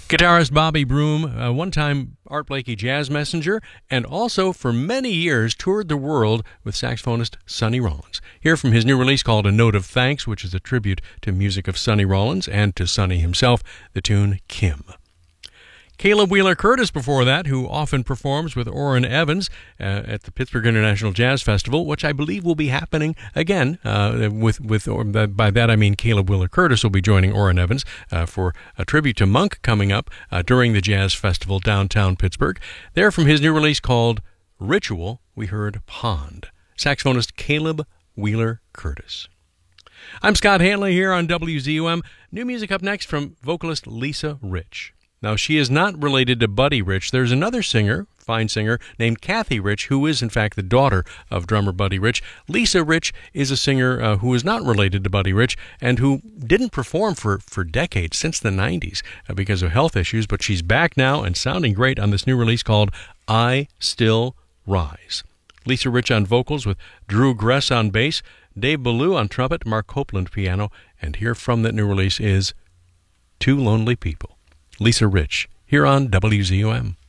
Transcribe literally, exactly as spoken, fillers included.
Guitarist Bobby Broom, a one-time Art Blakey jazz messenger, and also for many years toured the world with saxophonist Sonny Rollins. Hear from his new release called A Note of Thanks, which is a tribute to music of Sonny Rollins and to Sonny himself, the tune Kim. Caleb Wheeler Curtis before that, who often performs with Orrin Evans uh, at the Pittsburgh International Jazz Festival, which I believe will be happening again. Uh, with with or, by that I mean Caleb Wheeler Curtis will be joining Orrin Evans uh, for a tribute to Monk coming up uh, during the Jazz Festival downtown Pittsburgh. There, from his new release called Ritual, we heard Pond. Saxophonist Caleb Wheeler Curtis. I'm Scott Hanley here on W Z U M. New music up next from vocalist Lisa Rich. Now, she is not related to Buddy Rich. There's another singer, fine singer, named Kathy Rich, who is, in fact, the daughter of drummer Buddy Rich. Lisa Rich is a singer uh, who is not related to Buddy Rich and who didn't perform for, for decades, since the nineties, uh, because of health issues, but she's back now and sounding great on this new release called I Still Rise. Lisa Rich on vocals with Drew Gress on bass, Dave Ballou on trumpet, Mark Copeland piano, and here from that new release is Two Lonely People. Lisa Rich, here on W Z U M.